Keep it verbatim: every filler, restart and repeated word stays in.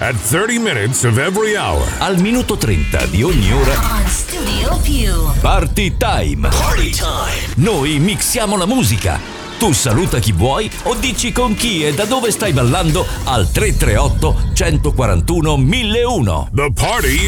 At thirty minutes of every hour. Al minuto trenta di ogni ora. On Studio Più. Party time. Party time. Noi mixiamo la musica. Tu saluta chi vuoi o dici con chi e da dove stai ballando al tre tre otto, uno quattro uno, mille uno. The party